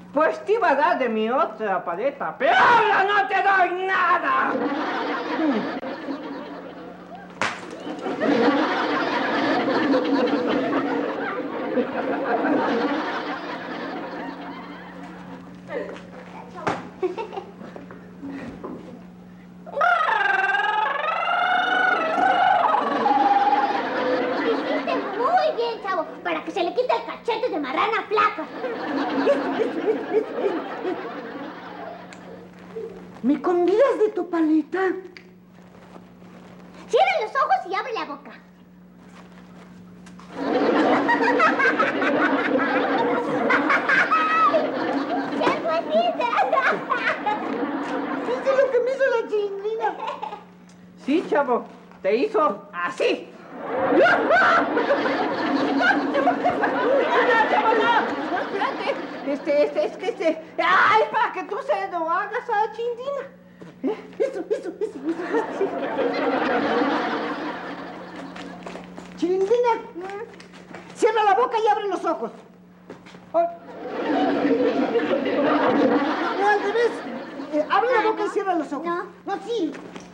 Pues te iba a dar de mi otra paleta, pero ahora no te doy nada. Hiciste muy bien, chavo, para que se le quite el cachete de marrana flaca. ¿Me convidas de tu paleta? Cierra los ojos y abre la boca. ¡Qué bonita! ¿Viste lo que me hizo la Chilindrina? Sí, chavo, te hizo así. ¡No, chavo, no! Espérate. Es que ¡ay, para que tú se lo hagas a la Chilindrina! Eso. Chilindrina, cierra la boca y abre los ojos. Oh. No, al revés. Abre la boca y cierra los ojos. No, sí.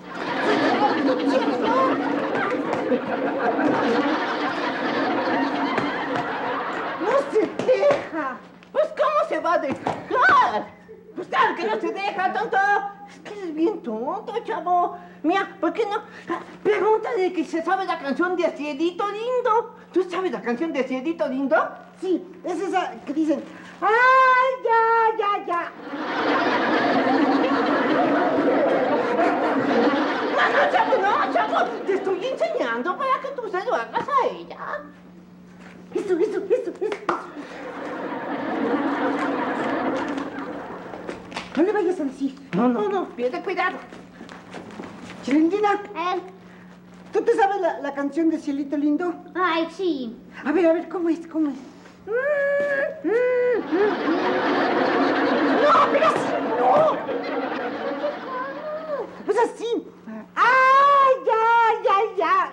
No se deja. Pues, ¿cómo se va a dejar? Pues claro que no se deja, tonto. Es que eres bien tonto, chavo. Mira, ¿por qué no? Pregúntale que se sabe la canción de Cielito Lindo. ¿Tú sabes la canción de Cielito Lindo? Sí, es esa que dicen, ¡ay, ya! No, chavo, te estoy enseñando para que tú se lo hagas a ella. Eso. No le vayas a decir. No, pierde cuidado. Chilindrina, ¿tú te sabes la canción de Cielito Lindo? Ay, sí. A ver, ¿cómo es? No, pero así no. Pues así. ¡Ay, ya!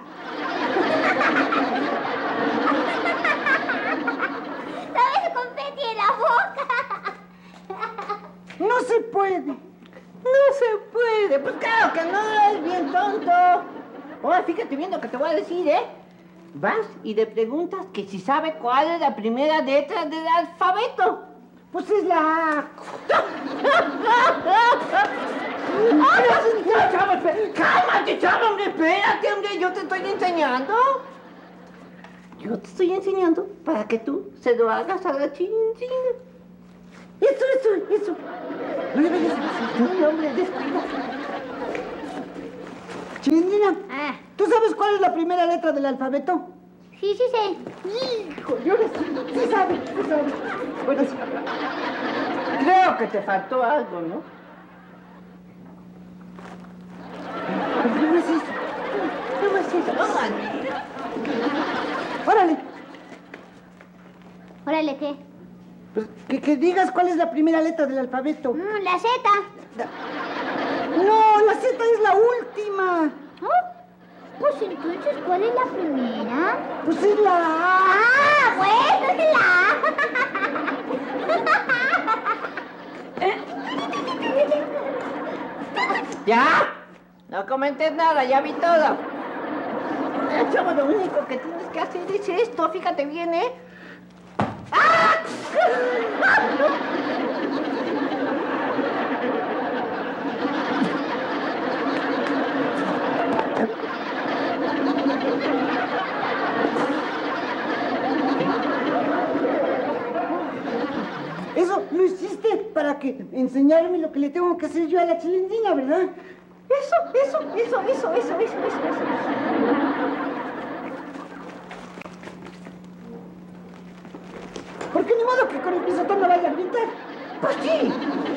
¿Sabes confeti en la boca? No se puede. No se puede. Pues claro que no, es bien tonto. Ahora fíjate bien lo que te voy a decir, ¿eh? Vas y le preguntas que si sabe cuál es la primera letra del alfabeto. Pues es la A. ¡Cálmate, chavo, hombre! Espérate, hombre, yo te estoy enseñando. Yo te estoy enseñando para que tú se lo hagas a la Chilindrina. Eso. No le vayas a decir. No, hombre, descuida. Chilindrina, ¿tú sabes cuál es la primera letra del alfabeto? Sí sé. Hijo, yo sí sabe. Bueno, sí. Creo que te faltó algo, ¿no? ¿Cómo es eso? Órale. Órale, ¿qué? Pues que digas cuál es la primera letra del alfabeto. La Z. No, la Z es la última. Pues entonces, ¿cuál es la primera? Pues es la A. Bueno, es la A. ¿Ya? No comentes nada, ya vi todo. Chavo, lo único que tienes que hacer es esto, fíjate bien, ¿eh? ¡Ah! Eso lo hiciste para que enseñarme lo que le tengo que hacer yo a la Chilindrina, ¿verdad? Eso. Porque ni modo que con el pisotón no vaya a gritar. Pues sí.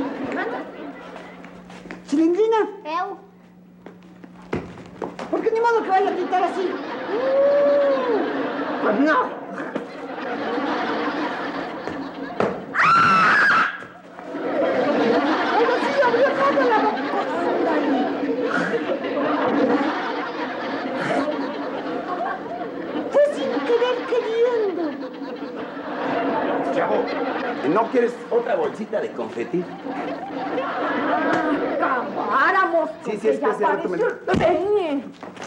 Chilindrina, ¿Qué? ni modo que vaya a gritar así. Pues no. Ahora sí, abrió toda la boca. Fue sin querer queriendo. Chavo, ¿No quieres otra bolsita de confeti? Acabáramos. Sí, sí, es que ya hace rato apareció el peine.